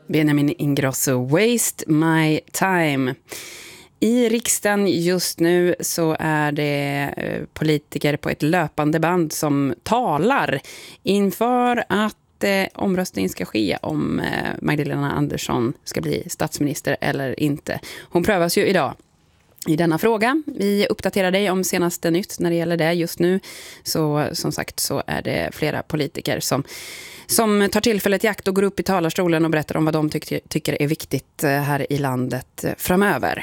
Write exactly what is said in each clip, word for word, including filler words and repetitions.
Benjamin Ingrosso, Waste My Time. I riksdagen just nu så är det politiker på ett löpande band som talar inför att eh, omröstning ska ske om eh, Magdalena Andersson ska bli statsminister eller inte. Hon prövas ju idag i denna fråga. Vi uppdaterar dig om senaste nytt när det gäller det just nu. Så som sagt så är det flera politiker som som tar tillfället i akt och går upp i talarstolen och berättar om vad de tycker, tycker är viktigt här i landet framöver.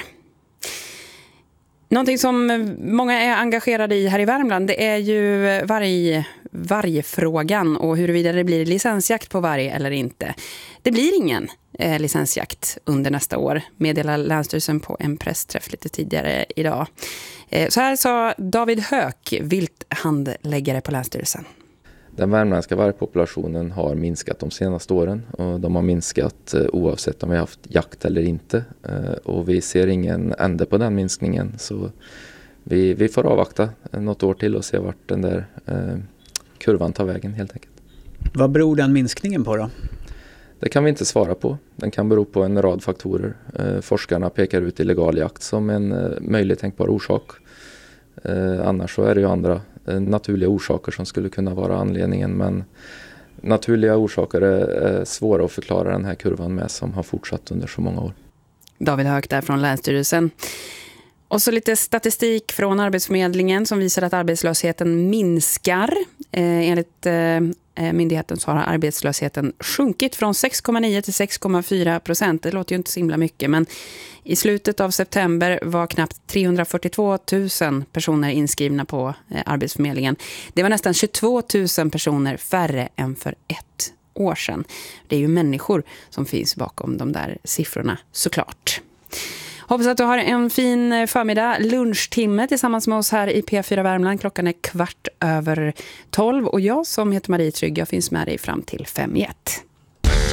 Någonting som många är engagerade i här i Värmland, det är ju varg, vargfrågan och huruvida det blir licensjakt på varg eller inte. Det blir ingen eh, licensjakt under nästa år, meddelar Länsstyrelsen på en pressträff lite tidigare idag. Eh, så här sa David Höök, vilthandläggare på Länsstyrelsen. Den värmländska vargpopulationen har minskat de senaste åren och de har minskat oavsett om vi har haft jakt eller inte. Och vi ser ingen ände på den minskningen, så vi, vi får avvakta något år till och se vart den där eh, kurvan tar vägen helt enkelt. Vad beror den minskningen på då? Det kan vi inte svara på. Den kan bero på en rad faktorer. Eh, forskarna pekar ut illegal jakt som en eh, möjlig tänkbar orsak. Eh, annars så är det ju andra eh, naturliga orsaker som skulle kunna vara anledningen, men naturliga orsaker är, är svåra att förklara den här kurvan med som har fortsatt under så många år. David Höök där från Länsstyrelsen. Och så lite statistik från Arbetsförmedlingen som visar att arbetslösheten minskar. Eh, enligt eh, myndigheten så har arbetslösheten sjunkit från sex komma nio till sex komma fyra procent. Det låter ju inte så himla mycket, men i slutet av september var knappt trehundrafyrtiotvå tusen personer inskrivna på eh, Arbetsförmedlingen. Det var nästan tjugotvå tusen personer färre än för ett år sedan. Det är ju människor som finns bakom de där siffrorna såklart. Hoppas att du har en fin förmiddag, lunchtimme tillsammans med oss här i P fyra Värmland. Klockan är kvart över tolv och jag som heter Marie Trygg, jag finns med dig fram till fem i ett.